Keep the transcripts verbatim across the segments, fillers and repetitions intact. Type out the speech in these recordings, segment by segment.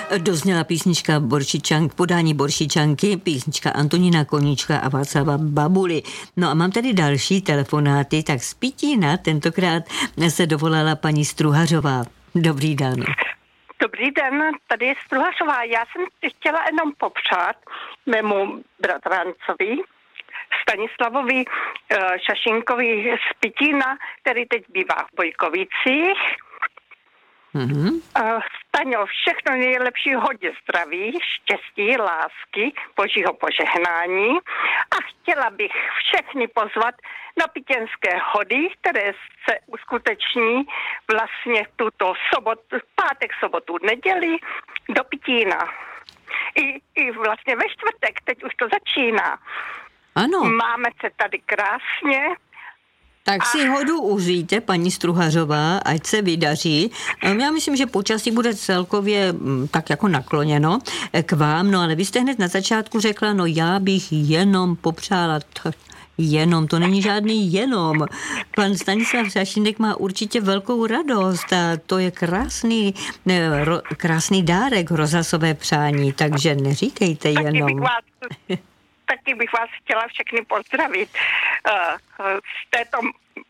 Dozněla písnička Boršičank, podání Boršičanky, písnička Antonína Koníčka a Václava Babuly. No a mám tady další telefonáty, tak z Pitína tentokrát se dovolala paní Struhařová. Dobrý den. Dobrý den, tady je Struhařová. Já jsem si chtěla jenom popřát mému bratrancovi, Stanislavovi Šašinkovi z Pitína, který teď bývá v Bojkovicích. Mm-hmm. Staňo, všechno nejlepší, hodně zdraví, štěstí, lásky, božího požehnání a chtěla bych všechny pozvat na Pitěnské hody, které se uskuteční vlastně tuto sobotu, pátek, sobotu, neděli do Pitína. I, i vlastně ve čtvrtek, teď už to začíná. Ano. Máme se tady krásně. Tak si hodu užijte, paní Struhařová, ať se vydaří. Já myslím, že počasí bude celkově tak jako nakloněno k vám, no ale vy jste hned na začátku řekla, no já bych jenom popřála, t- jenom, to není žádný jenom. Pan Stanislav Šašínek má určitě velkou radost a to je krásný, ne, ro, krásný dárek, rozhlasové přání, takže neříkejte jenom. Taky bych vás chtěla všechny pozdravit uh, z této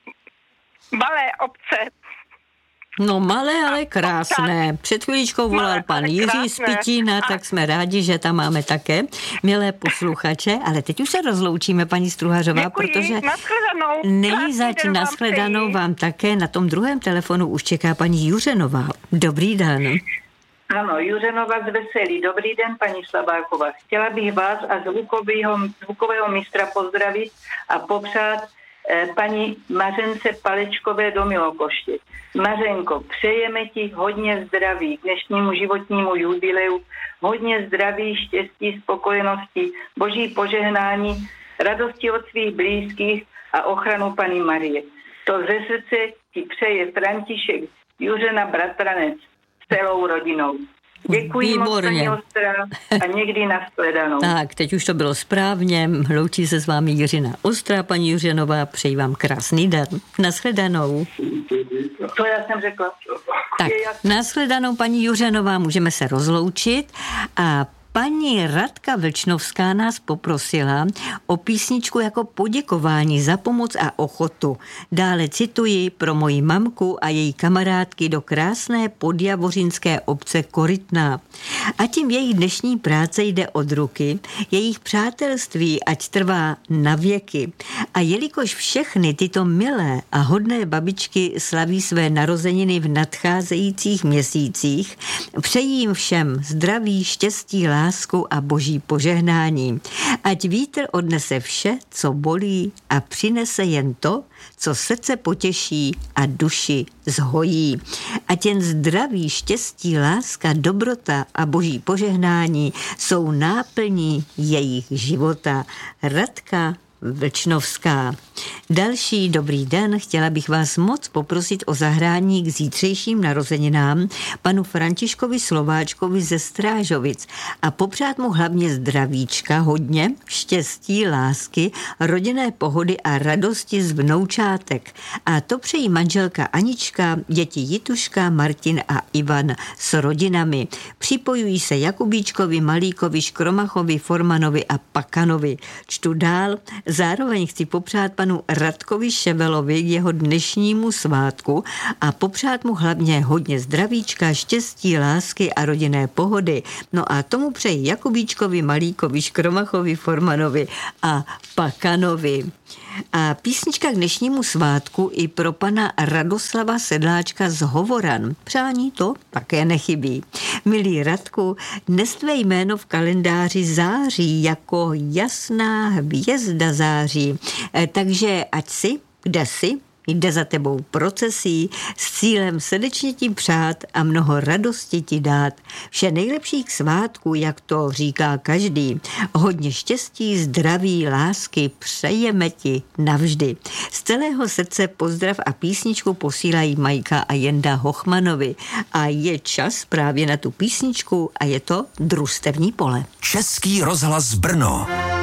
malé obce. No malé, ale krásné. Před chvíličkou volal malé, pan Jiří z Pitína, tak jsme rádi, že tam máme také milé posluchače, ale teď už se rozloučíme, paní Struhařová, děkuji, protože nashledanou. nejzač nashledanou vám také. Na tom druhém telefonu už čeká paní Juřenová. Dobrý den. Ano, Juřenova z Veselí. Dobrý den, paní Slabáková. Chtěla bych vás a zvukového, zvukového mistra pozdravit a popřát eh, paní Mařence Palečkové do Milokoště. Mařenko, přejeme ti hodně zdraví k dnešnímu životnímu jubileu, hodně zdraví, štěstí, spokojenosti, boží požehnání, radosti od svých blízkých a ochranu paní Marie. To ze srdce ti přeje František Juřena bratranec celou rodinou. Děkuji moc, paní Ostrá, a někdy nashledanou. Tak, teď už to bylo správně. Loučí se s vámi Jiřina Ostrá, paní Juřenová, přeji vám krásný den. Nashledanou. To já jsem řekla. Tak, nashledanou, paní Juřenová, můžeme se rozloučit a paní Radka Vlčnovská nás poprosila o písničku jako poděkování za pomoc a ochotu. Dále cituji pro moji mamku a její kamarádky do krásné podjavořinské obce Korytná. A tím jejich dnešní práce jde od ruky, jejich přátelství ať trvá na věky. A jelikož všechny tyto milé a hodné babičky slaví své narozeniny v nadcházejících měsících, přeji jim všem zdraví, štěstí, lásku a boží požehnání. Ať vítr odnese vše, co bolí a přinese jen to, co srdce potěší a duši zhojí. Ať jen zdraví, štěstí, láska, dobrota a boží požehnání jsou náplní jejich života. Radka Vlčnovská. Další dobrý den, chtěla bych vás moc poprosit o zahrání k zítřejším narozeninám panu Františkovi Slováčkovi ze Strážovic a popřát mu hlavně zdravíčka, hodně štěstí, lásky, rodinné pohody a radosti z vnoučátek. A to přejí manželka Anička, děti Jituška, Martin a Ivan s rodinami. Připojují se Jakubíčkovi, Malíkovi, Škromachovi, Formanovi a Pakanovi. Čtu dál. Zároveň chci popřát panu Radkovi Ševelovi k jeho dnešnímu svátku a popřát mu hlavně hodně zdravíčka, štěstí, lásky a rodinné pohody. No a tomu přeji Jakubíčkovi, Malíkovi, Škromachovi, Formanovi a Pakanovi. A písnička k dnešnímu svátku i pro pana Radoslava Sedláčka z Hovoran. Přání to také nechybí. Milý Radku, dnes tvé jméno v kalendáři září jako jasná hvězda září. E, takže ať si, kde si, jde za tebou procesí s cílem srdečně ti přát a mnoho radosti ti dát. Vše nejlepší k svátku, jak to říká každý. Hodně štěstí, zdraví, lásky přejeme ti navždy. Z celého srdce pozdrav a písničku posílají Majka a Jenda Hochmanovi. A je čas právě na tu písničku a je to Družstevní pole. Český rozhlas Brno.